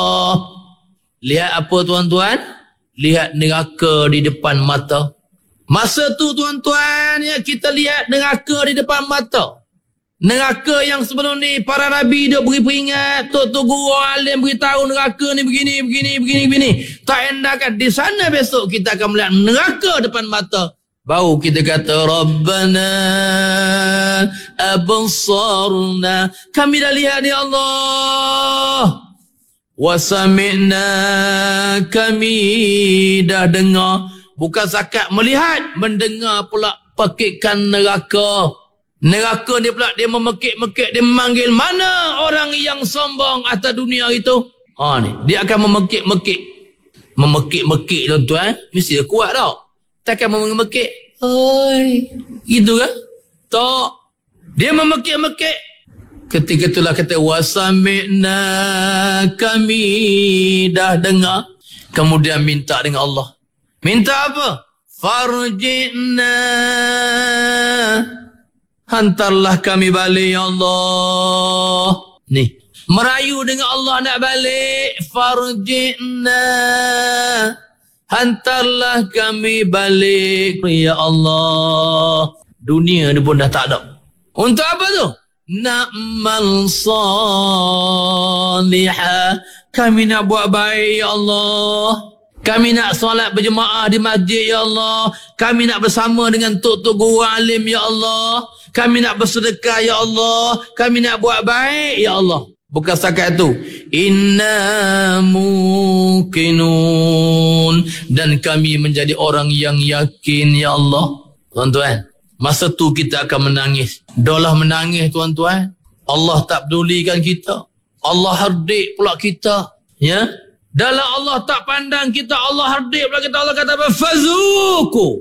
Lihat apa tuan-tuan? Lihat neraka di depan mata. Masa tu tuan-tuan, ya, kita lihat neraka di depan mata. Neraka yang sebelum ni para nabi dia beri peringat, tok-tok guru alim beritahu neraka ni begini. Tak endahkan di sana besok kita akan melihat neraka depan mata. Baru kita kata Rabbana absarna, kami dah lihat ya Allah. Wasami'na, kami dah dengar. Bukan sakat melihat, mendengar pula pekikan neraka. Neraka dia pula, dia memekik-mekik, dia memanggil mana orang yang sombong atas dunia itu. Ni, dia akan memekik-mekik. Memekik-mekik tuan-tuan, mesti dia kuat tau. Takkan memekik. Oi, gitu kan? Tak. Dia memekik-mekik. Ketika itulah kata wasami'na, kami dah dengar. Kemudian minta dengan Allah. Minta apa? Farji'na, hantarlah kami balik ya Allah. Ni, merayu dengan Allah nak balik. Farji'na, hantarlah kami balik ya Allah. Dunia ni pun dah tak ada. Untuk apa tu? Na'mal salihah, kami nak buat baik ya Allah. Kami nak solat berjemaah di masjid ya Allah. Kami nak bersama dengan tok-tok guru alim ya Allah. Kami nak bersedekah ya Allah. Kami nak buat baik ya Allah. Bukan setakat itu. Inna muqinun, dan kami menjadi orang yang yakin ya Allah. Tuan-tuan, masa tu kita akan menangis. Dolah menangis tuan-tuan. Allah tak pedulikan kita. Allah herdik pula kita. Ya. Dalam Allah tak pandang kita, Allah herdik pula kita. Allah kata apa? Fazuku.